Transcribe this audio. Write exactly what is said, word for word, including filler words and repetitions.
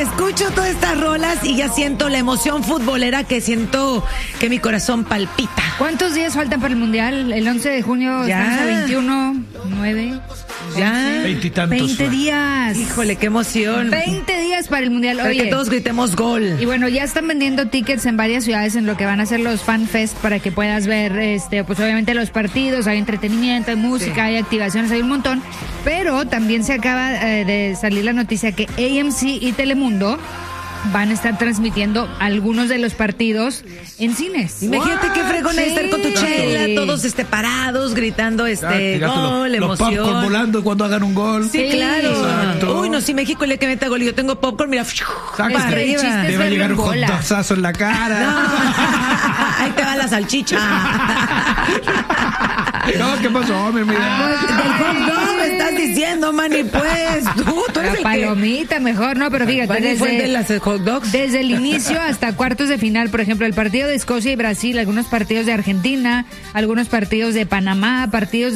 escucho todas estas rolas y ya siento la emoción futbolera que siento que mi corazón palpita. ¿Cuántos días faltan para el Mundial? El once de junio ya. estamos a veintiuno, nueve. Ya. Veintitantos. veinte días. Híjole, qué emoción. veinte días para el Mundial. Para Oye, que todos gritemos gol. y bueno, ya están vendiendo tickets en varias ciudades en lo que van a ser los Fan Fest para que puedas ver, este, pues obviamente los partidos, hay entretenimiento, hay música, sí. hay activaciones, hay un montón. Pero también se acaba eh, de salir la noticia que A M C y Telemundo van a estar transmitiendo algunos de los partidos en cines. Imagínate qué fregón Sí. estar con tu chela, todos este, parados, gritando este Ya, gol, los, emoción. Los popcorn volando cuando hagan un gol. Sí, Sí. claro. Exacto. Uy, no, si México le que meta gol y yo tengo popcorn, mira, para Es que el arriba. chiste es Te va a verlo llegar en un bola. hotdogazo en la cara. No. Ahí te va la salchicha. No, ¿qué pasó, mi amiga? Del hot dog me estás diciendo, Manny, pues. Tú, tú eres La el que... palomita mejor, no, pero fíjate, Manny fue el de desde, las hot dogs. desde el inicio hasta cuartos de final, por ejemplo, el partido de Escocia y Brasil, algunos partidos de Argentina, algunos partidos de Panamá, partidos de